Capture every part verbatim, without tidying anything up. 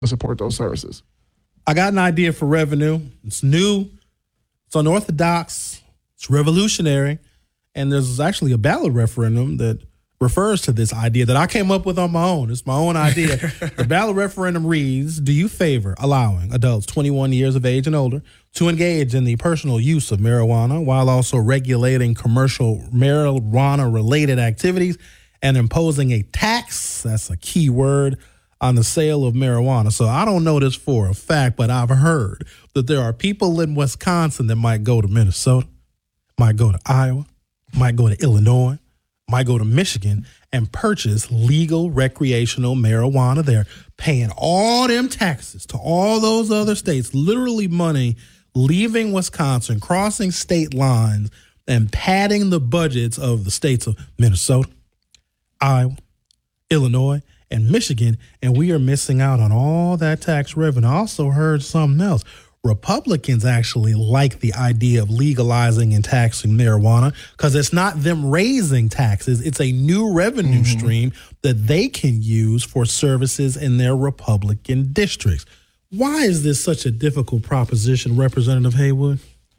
to support those services. I got an idea for revenue. It's new. It's unorthodox. It's revolutionary. And there's actually a ballot referendum that refers to this idea that I came up with on my own. It's my own idea. The ballot referendum reads, do you favor allowing adults twenty-one years of age and older to engage in the personal use of marijuana while also regulating commercial marijuana-related activities and imposing a tax, that's a key word, on the sale of marijuana? So I don't know this for a fact, but I've heard that there are people in Wisconsin that might go to Minnesota, might go to Iowa, might go to Illinois, might go to Michigan and purchase legal recreational marijuana. They're paying all them taxes to all those other states, literally money leaving Wisconsin, crossing state lines, and padding the budgets of the states of Minnesota, Iowa, Illinois, and Michigan, and we are missing out on all that tax revenue. I also heard something else. Republicans actually like the idea of legalizing and taxing marijuana because it's not them raising taxes. It's a new revenue mm-hmm. stream that they can use for services in their Republican districts. Why is this such a difficult proposition, Representative Haywood?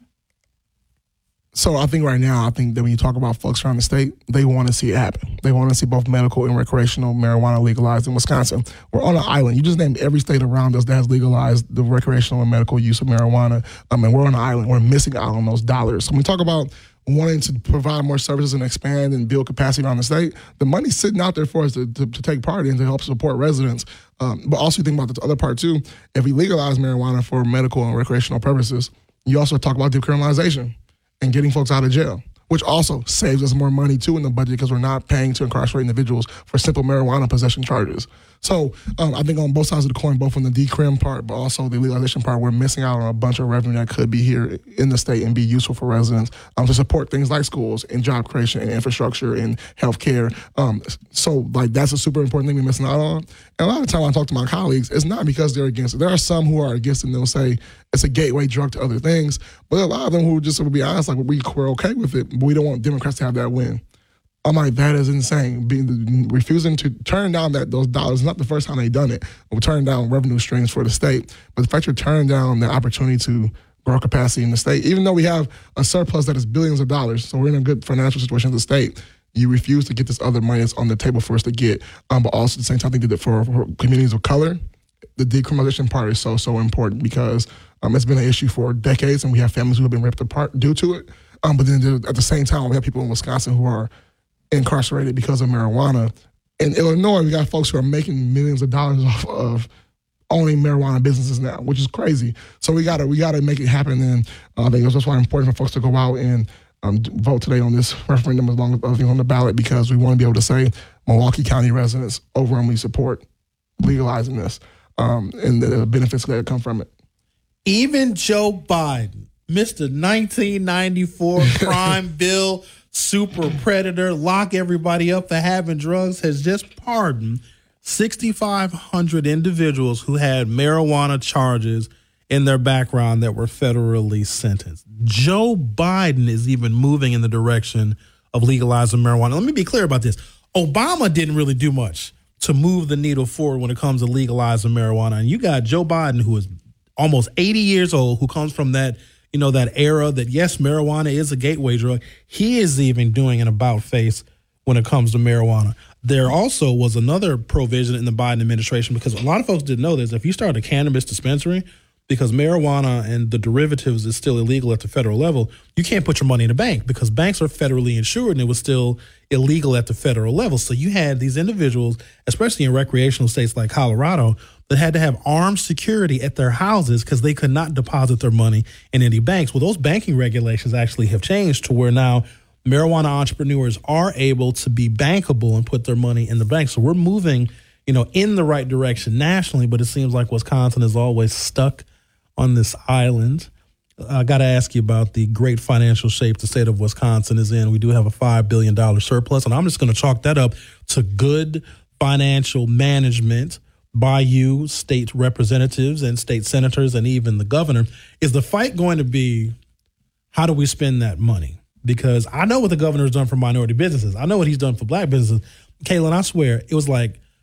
So I think right now, I think that when you talk about folks around the state, they want to see it happen. They want to see both medical and recreational marijuana legalized in Wisconsin. We're on an island. You just named every state around us that has legalized the recreational and medical use of marijuana. Um, and we're on an island. We're missing out on those dollars. So when we talk about wanting to provide more services and expand and build capacity around the state, the money's sitting out there for us to, to, to take part in to help support residents. Um, but also think about the other part too. If we legalize marijuana for medical and recreational purposes, you also talk about decriminalization and getting folks out of jail, which also saves us more money, too, in the budget because we're not paying to incarcerate individuals for simple marijuana possession charges. So um, I think on both sides of the coin, both on the decrim part, but also the legalization part, we're missing out on a bunch of revenue that could be here in the state and be useful for residents um, to support things like schools and job creation and infrastructure and healthcare. Um, so, like, that's a super important thing we're missing out on. And a lot of the time when I talk to my colleagues, it's not because they're against it. There are some who are against it and they'll say it's a gateway drug to other things. But a lot of them who just will be honest, like, we, we're okay with it, but we don't want Democrats to have that win. I'm like, that is insane. Being refusing to turn down that those dollars is not the first time they've done it. We're turning down revenue streams for the state. But the fact you're turning down the opportunity to grow capacity in the state, even though we have a surplus that is billions of dollars, so we're in a good financial situation in the state, you refuse to get this other money that's on the table for us to get. Um, but also at the same time, they did it for, for communities of color. The decriminalization part is so, so important because um, it's been an issue for decades and we have families who have been ripped apart due to it. Um, but then at the same time, we have people in Wisconsin who are incarcerated because of marijuana. In Illinois, we got folks who are making millions of dollars off of owning marijuana businesses now, which is crazy. So we gotta we gotta make it happen. And uh, I think that's why it's important for folks to go out and um, vote today on this referendum as long as other things on the ballot because we want to be able to say Milwaukee County residents overwhelmingly support legalizing this um, and the benefits that come from it. Even Joe Biden, Mister nineteen ninety-four crime bill super predator, lock everybody up for having drugs, has just pardoned six thousand five hundred individuals who had marijuana charges in their background that were federally sentenced. Joe Biden is even moving in the direction of legalizing marijuana. Let me be clear about this. Obama didn't really do much to move the needle forward when it comes to legalizing marijuana. And you got Joe Biden, who is almost eighty years old, who comes from that you know, that era that, yes, marijuana is a gateway drug. He is even doing an about face when it comes to marijuana. There also was another provision in the Biden administration because a lot of folks didn't know this. If you start a cannabis dispensary, because marijuana and the derivatives is still illegal at the federal level, you can't put your money in a bank because banks are federally insured and it was still illegal at the federal level. So you had these individuals, especially in recreational states like Colorado, that had to have armed security at their houses because they could not deposit their money in any banks. Well, those banking regulations actually have changed to where now marijuana entrepreneurs are able to be bankable and put their money in the bank. So we're moving, you know, in the right direction nationally, but it seems like Wisconsin is always stuck on this island. I got to ask you about the great financial shape the state of Wisconsin is in. We do have a five billion dollars surplus, and I'm just going to chalk that up to good financial management by you, state representatives and state senators, and even the governor. Is the fight going to be, how do we spend that money? Because I know what the governor's done for minority businesses. I know what he's done for black businesses. Kaylin, I swear, it was like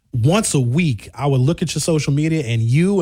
once a week, I would look at your social media and you